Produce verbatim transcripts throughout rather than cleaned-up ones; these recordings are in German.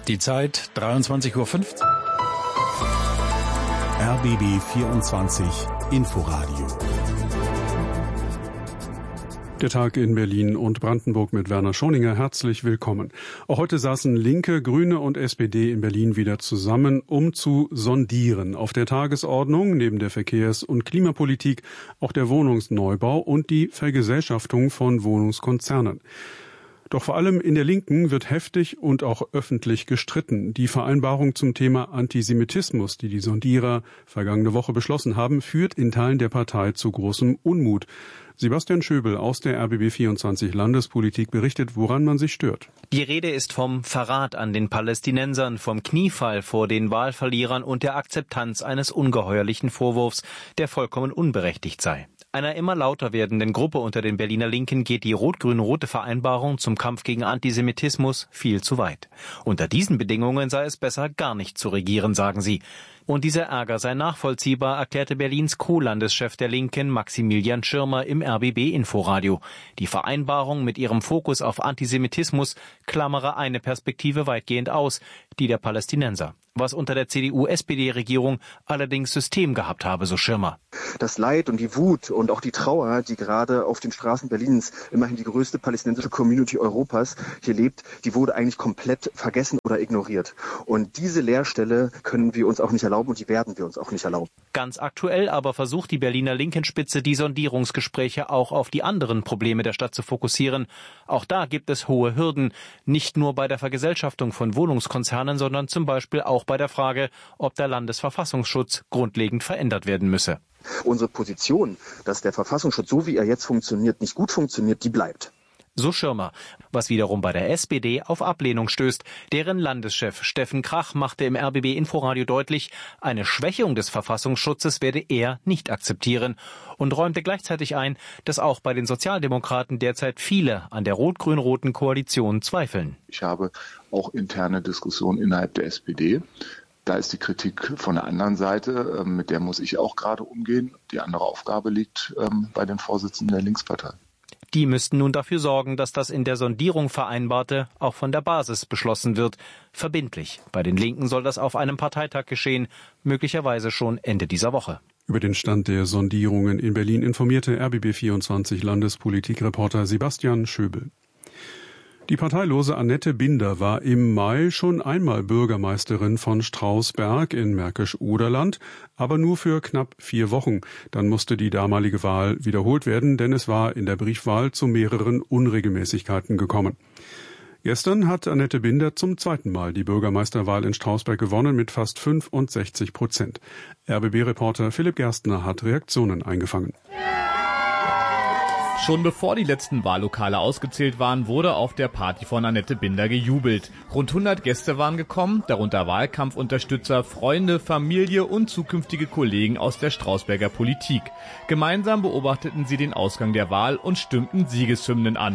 Die Zeit dreiundzwanzig Uhr fünfzehn. R B B vierundzwanzig Inforadio. Der Tag in Berlin und Brandenburg mit Werner Schoninger. Herzlich willkommen. Auch heute saßen Linke, Grüne und S P D in Berlin wieder zusammen, um zu sondieren. Auf der Tagesordnung neben der Verkehrs- und Klimapolitik auch der Wohnungsneubau und die Vergesellschaftung von Wohnungskonzernen. Doch vor allem in der Linken wird heftig und auch öffentlich gestritten. Die Vereinbarung zum Thema Antisemitismus, die die Sondierer vergangene Woche beschlossen haben, führt in Teilen der Partei zu großem Unmut. Sebastian Schöbel aus der R B B vierundzwanzig Landespolitik berichtet, woran man sich stört. Die Rede ist vom Verrat an den Palästinensern, vom Kniefall vor den Wahlverlierern und der Akzeptanz eines ungeheuerlichen Vorwurfs, der vollkommen unberechtigt sei. Einer immer lauter werdenden Gruppe unter den Berliner Linken geht die rot-grün-rote Vereinbarung zum Kampf gegen Antisemitismus viel zu weit. Unter diesen Bedingungen sei es besser, gar nicht zu regieren, sagen sie. Und dieser Ärger sei nachvollziehbar, erklärte Berlins Co-Landeschef der Linken Maximilian Schirmer im R B B-Inforadio. Die Vereinbarung mit ihrem Fokus auf Antisemitismus klammere eine Perspektive weitgehend aus, die der Palästinenser. Was unter der C D U-S P D-Regierung allerdings System gehabt habe, so Schirmer. Das Leid und die Wut und auch die Trauer, die gerade auf den Straßen Berlins, immerhin die größte palästinensische Community Europas, hier lebt, die wurde eigentlich komplett vergessen oder ignoriert. Und diese Leerstelle können wir uns auch nicht erlauben und die werden wir uns auch nicht erlauben. Ganz aktuell aber versucht die Berliner Linkenspitze, die Sondierungsgespräche auch auf die anderen Probleme der Stadt zu fokussieren. Auch da gibt es hohe Hürden, nicht nur bei der Vergesellschaftung von Wohnungskonzernen, sondern zum Beispiel auch bei der Frage, ob der Landesverfassungsschutz grundlegend verändert werden müsse. Unsere Position, dass der Verfassungsschutz, so wie er jetzt funktioniert, nicht gut funktioniert, die bleibt. So Schirmer, was wiederum bei der S P D auf Ablehnung stößt. Deren Landeschef Steffen Krach machte im R B B-Inforadio deutlich, eine Schwächung des Verfassungsschutzes werde er nicht akzeptieren und räumte gleichzeitig ein, dass auch bei den Sozialdemokraten derzeit viele an der rot-grün-roten Koalition zweifeln. Ich habe auch interne Diskussionen innerhalb der S P D. Da ist die Kritik von der anderen Seite, mit der muss ich auch gerade umgehen. Die andere Aufgabe liegt bei den Vorsitzenden der Linkspartei. Die müssten nun dafür sorgen, dass das in der Sondierung Vereinbarte auch von der Basis beschlossen wird. Verbindlich. Bei den Linken soll das auf einem Parteitag geschehen, möglicherweise schon Ende dieser Woche. Über den Stand der Sondierungen in Berlin informierte R B B vierundzwanzig Landespolitikreporter Sebastian Schöbel. Die parteilose Annette Binder war im Mai schon einmal Bürgermeisterin von Strausberg in Märkisch-Oderland, aber nur für knapp vier Wochen. Dann musste die damalige Wahl wiederholt werden, denn es war in der Briefwahl zu mehreren Unregelmäßigkeiten gekommen. Gestern hat Annette Binder zum zweiten Mal die Bürgermeisterwahl in Strausberg gewonnen mit fast fünfundsechzig Prozent. R B B-Reporter Philipp Gerstner hat Reaktionen eingefangen. Schon bevor die letzten Wahllokale ausgezählt waren, wurde auf der Party von Annette Binder gejubelt. Rund hundert Gäste waren gekommen, darunter Wahlkampfunterstützer, Freunde, Familie und zukünftige Kollegen aus der Strausberger Politik. Gemeinsam beobachteten sie den Ausgang der Wahl und stimmten Siegeshymnen an.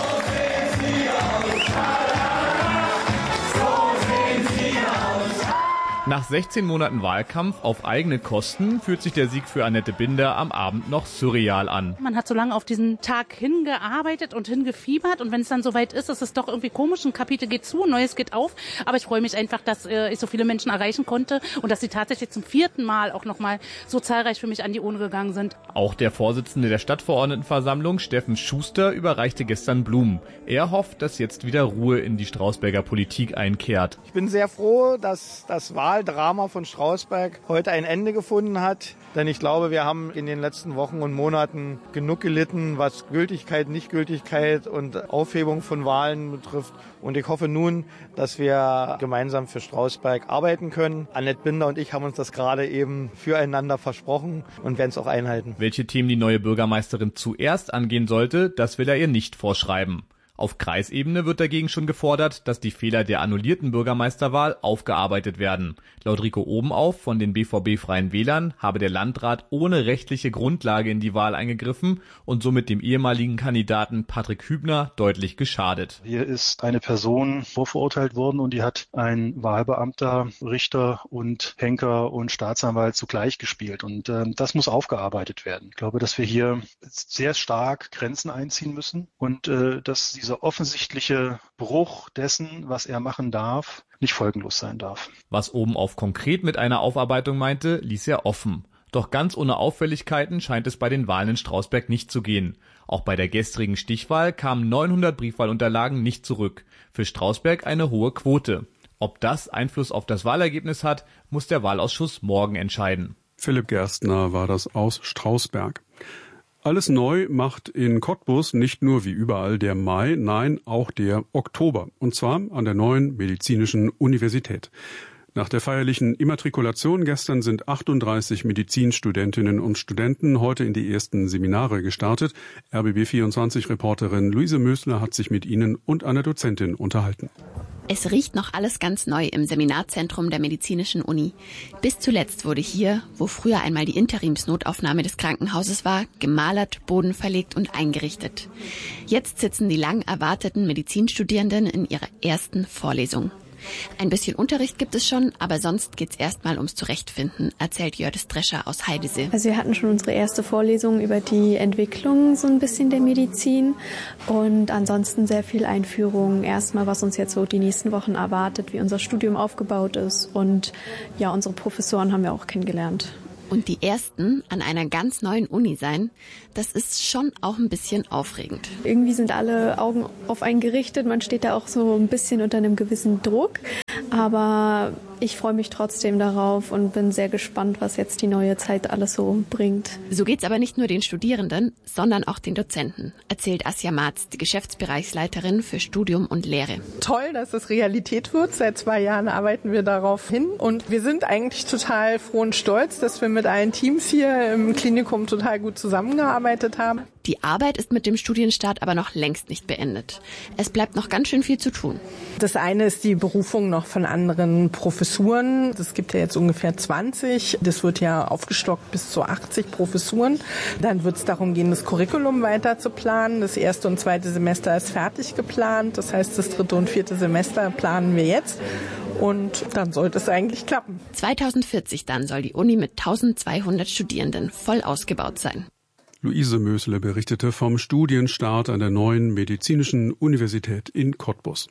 Nach sechzehn Monaten Wahlkampf auf eigene Kosten fühlt sich der Sieg für Annette Binder am Abend noch surreal an. Man hat so lange auf diesen Tag hingearbeitet und hingefiebert und wenn es dann soweit ist, ist es doch irgendwie komisch. Ein Kapitel geht zu, ein neues geht auf. Aber ich freue mich einfach, dass äh, ich so viele Menschen erreichen konnte und dass sie tatsächlich zum vierten Mal auch nochmal so zahlreich für mich an die Urne gegangen sind. Auch der Vorsitzende der Stadtverordnetenversammlung, Steffen Schuster, überreichte gestern Blumen. Er hofft, dass jetzt wieder Ruhe in die Strausberger Politik einkehrt. Ich bin sehr froh, dass das Wahl Drama von Strausberg heute ein Ende gefunden hat. Denn ich glaube, wir haben in den letzten Wochen und Monaten genug gelitten, was Gültigkeit, Nichtgültigkeit und Aufhebung von Wahlen betrifft. Und ich hoffe nun, dass wir gemeinsam für Strausberg arbeiten können. Annette Binder und ich haben uns das gerade eben füreinander versprochen und werden es auch einhalten. Welche Themen die neue Bürgermeisterin zuerst angehen sollte, das will er ihr nicht vorschreiben. Auf Kreisebene wird dagegen schon gefordert, dass die Fehler der annullierten Bürgermeisterwahl aufgearbeitet werden. Laut Rico Obenauf von den B V B-Freien Wählern habe der Landrat ohne rechtliche Grundlage in die Wahl eingegriffen und somit dem ehemaligen Kandidaten Patrick Hübner deutlich geschadet. Hier ist eine Person vorverurteilt worden und die hat ein Wahlbeamter, Richter und Henker und Staatsanwalt zugleich gespielt. Und äh, das muss aufgearbeitet werden. Ich glaube, dass wir hier sehr stark Grenzen einziehen müssen und äh, dass diese dieser offensichtliche Bruch dessen, was er machen darf, nicht folgenlos sein darf. Was Obenauf konkret mit einer Aufarbeitung meinte, ließ er offen. Doch ganz ohne Auffälligkeiten scheint es bei den Wahlen in Strausberg nicht zu gehen. Auch bei der gestrigen Stichwahl kamen neunhundert Briefwahlunterlagen nicht zurück. Für Strausberg eine hohe Quote. Ob das Einfluss auf das Wahlergebnis hat, muss der Wahlausschuss morgen entscheiden. Philipp Gerstner war das aus Strausberg. Alles neu macht in Cottbus nicht nur wie überall der Mai, nein, auch der Oktober. Und zwar an der neuen Medizinischen Universität. Nach der feierlichen Immatrikulation gestern sind achtunddreißig Medizinstudentinnen und Studenten heute in die ersten Seminare gestartet. R B B vierundzwanzig-Reporterin Luise Mösler hat sich mit ihnen und einer Dozentin unterhalten. Es riecht noch alles ganz neu im Seminarzentrum der Medizinischen Uni. Bis zuletzt wurde hier, wo früher einmal die Interimsnotaufnahme des Krankenhauses war, gemalert, Boden verlegt und eingerichtet. Jetzt sitzen die lang erwarteten Medizinstudierenden in ihrer ersten Vorlesung. Ein bisschen Unterricht gibt es schon, aber sonst geht's erstmal ums Zurechtfinden, erzählt Jördis Drescher aus Heidesee. Also wir hatten schon unsere erste Vorlesung über die Entwicklung so ein bisschen der Medizin und ansonsten sehr viel Einführung. Erstmal, was uns jetzt so die nächsten Wochen erwartet, wie unser Studium aufgebaut ist und ja, unsere Professoren haben wir auch kennengelernt. Und die ersten an einer ganz neuen Uni sein, das ist schon auch ein bisschen aufregend. Irgendwie sind alle Augen auf einen gerichtet, man steht da auch so ein bisschen unter einem gewissen Druck, aber ich freue mich trotzdem darauf und bin sehr gespannt, was jetzt die neue Zeit alles so bringt. So geht's aber nicht nur den Studierenden, sondern auch den Dozenten, erzählt Asja Marz, die Geschäftsbereichsleiterin für Studium und Lehre. Toll, dass es Realität wird. Seit zwei Jahren arbeiten wir darauf hin und wir sind eigentlich total froh und stolz, dass wir mit allen Teams hier im Klinikum total gut zusammengearbeitet haben. Die Arbeit ist mit dem Studienstart aber noch längst nicht beendet. Es bleibt noch ganz schön viel zu tun. Das eine ist die Berufung noch von anderen Professuren. Es gibt ja jetzt ungefähr zwanzig. Das wird ja aufgestockt bis zu achtzig Professuren. Dann wird es darum gehen, das Curriculum weiter zu planen. Das erste und zweite Semester ist fertig geplant. Das heißt, das dritte und vierte Semester planen wir jetzt. Und dann sollte es eigentlich klappen. zweitausendvierzig dann soll die Uni mit eintausendzweihundert Studierenden voll ausgebaut sein. Luise Mösle berichtete vom Studienstart an der neuen Medizinischen Universität in Cottbus.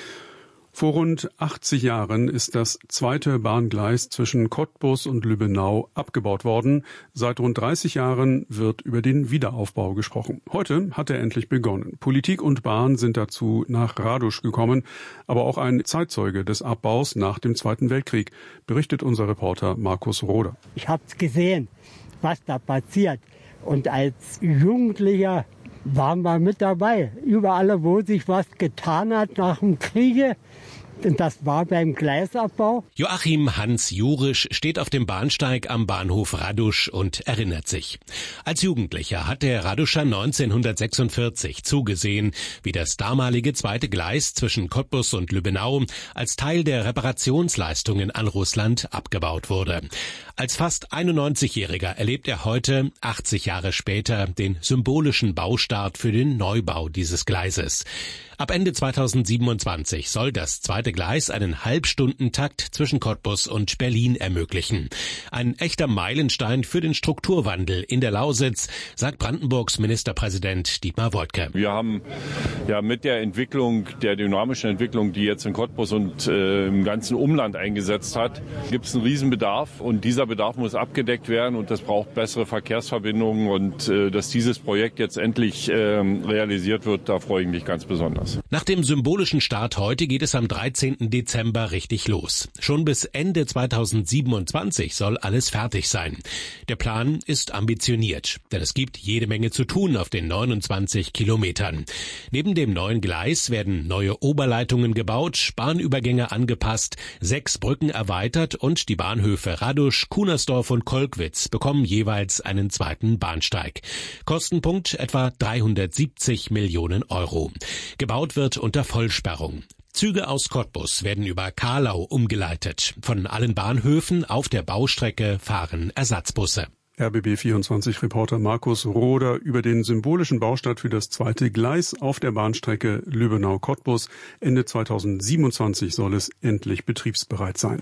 Vor rund achtzig Jahren ist das zweite Bahngleis zwischen Cottbus und Lübbenau abgebaut worden. Seit rund dreißig Jahren wird über den Wiederaufbau gesprochen. Heute hat er endlich begonnen. Politik und Bahn sind dazu nach Radusch gekommen, aber auch ein Zeitzeuge des Abbaus nach dem Zweiten Weltkrieg, berichtet unser Reporter Markus Roder. Ich habe es gesehen, was da passiert. Und als Jugendlicher waren wir mit dabei. Überall, wo sich was getan hat nach dem Kriege. Und das war beim Gleisabbau. Joachim Hans Jurisch steht auf dem Bahnsteig am Bahnhof Radusch und erinnert sich. Als Jugendlicher hat der Raduscher neunzehnhundertsechsundvierzig zugesehen, wie das damalige zweite Gleis zwischen Cottbus und Lübbenau als Teil der Reparationsleistungen an Russland abgebaut wurde. Als fast einundneunzigjähriger erlebt er heute, achtzig Jahre später, den symbolischen Baustart für den Neubau dieses Gleises. Ab Ende zweitausendsiebenundzwanzig soll das zweite Gleis einen Halbstundentakt zwischen Cottbus und Berlin ermöglichen. Ein echter Meilenstein für den Strukturwandel in der Lausitz, sagt Brandenburgs Ministerpräsident Dietmar Woidke. Wir haben ja mit der Entwicklung, der dynamischen Entwicklung, die jetzt in Cottbus und äh, im ganzen Umland eingesetzt hat, gibt es einen Riesenbedarf und dieser Bedarf muss abgedeckt werden und das braucht bessere Verkehrsverbindungen und äh, dass dieses Projekt jetzt endlich äh, realisiert wird, da freue ich mich ganz besonders. Nach dem symbolischen Start heute geht es am dreizehnten Dezember richtig los. Schon bis Ende zweitausendsiebenundzwanzig soll alles fertig sein. Der Plan ist ambitioniert, denn es gibt jede Menge zu tun auf den neunundzwanzig Kilometern. Neben dem neuen Gleis werden neue Oberleitungen gebaut, Bahnübergänge angepasst, sechs Brücken erweitert und die Bahnhöfe Radusch, Kunersdorf und Kolkwitz bekommen jeweils einen zweiten Bahnsteig. Kostenpunkt etwa dreihundertsiebzig Millionen Euro. Gebaut wird unter Vollsperrung. Züge aus Cottbus werden über Kahlau umgeleitet. Von allen Bahnhöfen auf der Baustrecke fahren Ersatzbusse. R B B vierundzwanzig-Reporter Markus Roder über den symbolischen Baustart für das zweite Gleis auf der Bahnstrecke Lübbenau-Cottbus. Ende zweitausendsiebenundzwanzig soll es endlich betriebsbereit sein.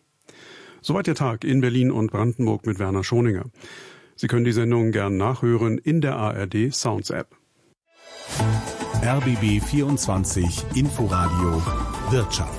Soweit der Tag in Berlin und Brandenburg mit Werner Schoninger. Sie können die Sendung gern nachhören in der A R D Sounds App. R B B vierundzwanzig Inforadio Wirtschaft.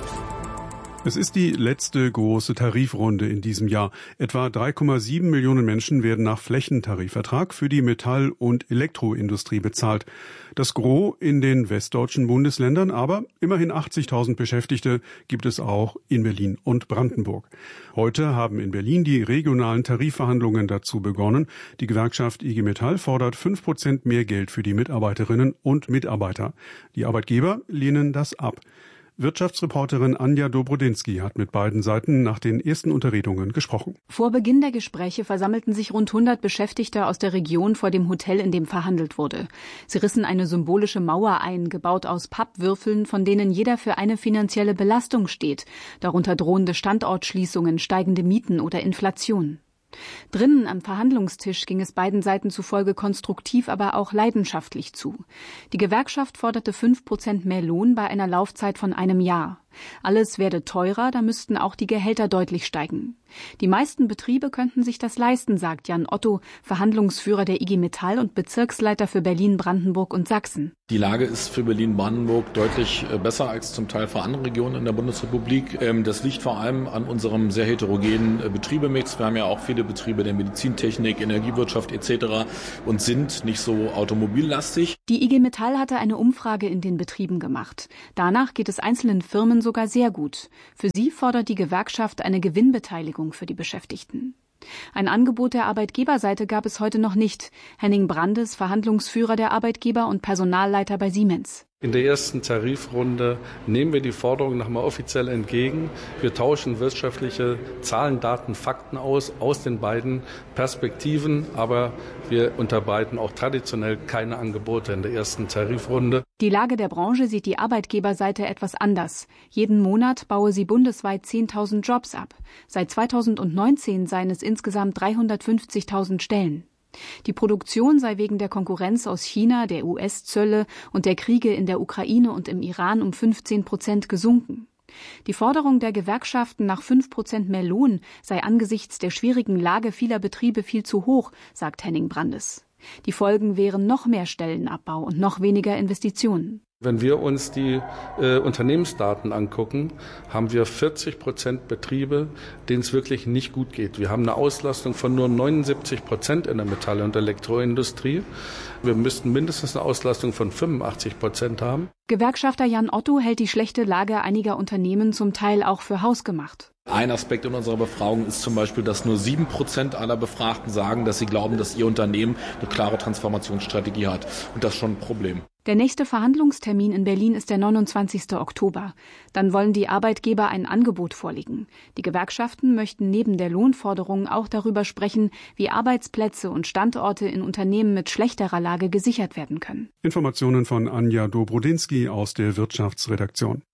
Es ist die letzte große Tarifrunde in diesem Jahr. Etwa drei Komma sieben Millionen Menschen werden nach Flächentarifvertrag für die Metall- und Elektroindustrie bezahlt. Das Gros in den westdeutschen Bundesländern, aber immerhin achtzigtausend Beschäftigte gibt es auch in Berlin und Brandenburg. Heute haben in Berlin die regionalen Tarifverhandlungen dazu begonnen. Die Gewerkschaft I G Metall fordert fünf Prozent mehr Geld für die Mitarbeiterinnen und Mitarbeiter. Die Arbeitgeber lehnen das ab. Wirtschaftsreporterin Anja Dobrodinsky hat mit beiden Seiten nach den ersten Unterredungen gesprochen. Vor Beginn der Gespräche versammelten sich rund hundert Beschäftigte aus der Region vor dem Hotel, in dem verhandelt wurde. Sie rissen eine symbolische Mauer ein, gebaut aus Pappwürfeln, von denen jeder für eine finanzielle Belastung steht, darunter drohende Standortschließungen, steigende Mieten oder Inflation. Drinnen am Verhandlungstisch ging es beiden Seiten zufolge konstruktiv, aber auch leidenschaftlich zu. Die Gewerkschaft forderte fünf Prozent mehr Lohn bei einer Laufzeit von einem Jahr. Alles werde teurer, da müssten auch die Gehälter deutlich steigen. Die meisten Betriebe könnten sich das leisten, sagt Jan Otto, Verhandlungsführer der I G Metall und Bezirksleiter für Berlin, Brandenburg und Sachsen. Die Lage ist für Berlin-Brandenburg deutlich besser als zum Teil für andere Regionen in der Bundesrepublik. Das liegt vor allem an unserem sehr heterogenen Betriebemix. Wir haben ja auch viele Betriebe der Medizintechnik, Energiewirtschaft et cetera und sind nicht so automobillastig. Die I G Metall hatte eine Umfrage in den Betrieben gemacht. Danach geht es einzelnen Firmen sogar sehr gut. Für sie fordert die Gewerkschaft eine Gewinnbeteiligung für die Beschäftigten. Ein Angebot der Arbeitgeberseite gab es heute noch nicht. Henning Brandes, Verhandlungsführer der Arbeitgeber und Personalleiter bei Siemens. In der ersten Tarifrunde nehmen wir die Forderung nochmal offiziell entgegen. Wir tauschen wirtschaftliche Zahlen, Daten, Fakten aus, aus den beiden Perspektiven. Aber wir unterbreiten auch traditionell keine Angebote in der ersten Tarifrunde. Die Lage der Branche sieht die Arbeitgeberseite etwas anders. Jeden Monat baue sie bundesweit zehntausend Jobs ab. Seit zweitausendneunzehn seien es insgesamt dreihundertfünfzigtausend Stellen. Die Produktion sei wegen der Konkurrenz aus China, der U S-Zölle und der Kriege in der Ukraine und im Iran um fünfzehn Prozent gesunken. Die Forderung der Gewerkschaften nach fünf Prozent mehr Lohn sei angesichts der schwierigen Lage vieler Betriebe viel zu hoch, sagt Henning Brandes. Die Folgen wären noch mehr Stellenabbau und noch weniger Investitionen. Wenn wir uns die äh, Unternehmensdaten angucken, haben wir vierzig Prozent Betriebe, denen es wirklich nicht gut geht. Wir haben eine Auslastung von nur neunundsiebzig Prozent in der Metall- und Elektroindustrie. Wir müssten mindestens eine Auslastung von fünfundachtzig Prozent haben. Gewerkschafter Jan Otto hält die schlechte Lage einiger Unternehmen zum Teil auch für hausgemacht. Ein Aspekt in unserer Befragung ist zum Beispiel, dass nur sieben Prozent aller Befragten sagen, dass sie glauben, dass ihr Unternehmen eine klare Transformationsstrategie hat. Und das ist schon ein Problem. Der nächste Verhandlungstermin in Berlin ist der neunundzwanzigsten Oktober. Dann wollen die Arbeitgeber ein Angebot vorlegen. Die Gewerkschaften möchten neben der Lohnforderung auch darüber sprechen, wie Arbeitsplätze und Standorte in Unternehmen mit schlechterer Lage gesichert werden können. Informationen von Anja Dobrodinsky aus der Wirtschaftsredaktion.